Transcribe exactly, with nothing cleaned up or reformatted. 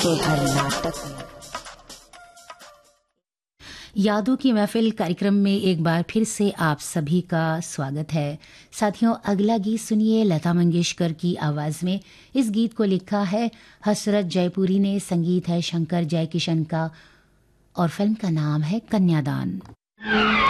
सुधार नाटक में। यादों की महफिल कार्यक्रम में एक बार फिर से आप सभी का स्वागत है। साथियों, अगला गीत सुनिए लता मंगेशकर की आवाज में। इस गीत को लिखा है हसरत जयपुरी ने, संगीत है शंकर जयकिशन का और फिल्म का नाम है कन्यादान।